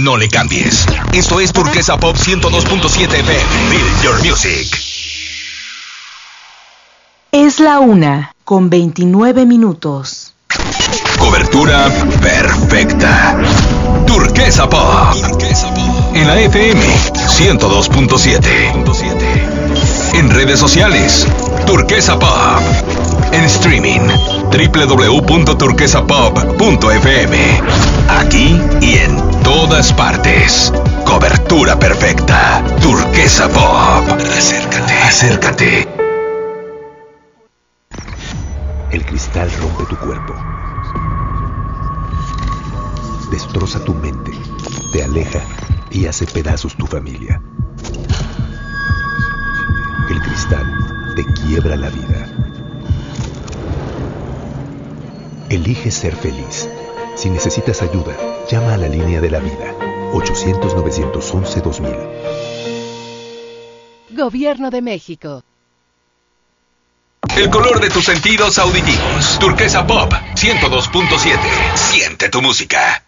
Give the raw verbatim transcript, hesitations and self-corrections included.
No le cambies. Esto es Turquesa Pop ciento dos punto siete F M. Build your music. Es la una con veintinueve minutos. Cobertura perfecta. Turquesa Pop. En la F M ciento dos punto siete. En redes sociales, Turquesa Pop. En streaming, doble u doble u doble u punto turquesa pop punto f m. Aquí y en todas partes. Cobertura perfecta. Turquesa Pop. Acércate, acércate. El cristal rompe tu cuerpo. Destroza tu mente, te aleja y hace pedazos tu familia. El cristal te quiebra la vida. Elige ser feliz. Si necesitas ayuda, llama a la línea de la vida. ochocientos, novecientos once, dos mil. Gobierno de México. El color de tus sentidos auditivos. Turquesa Pop ciento dos punto siete. Siente tu música.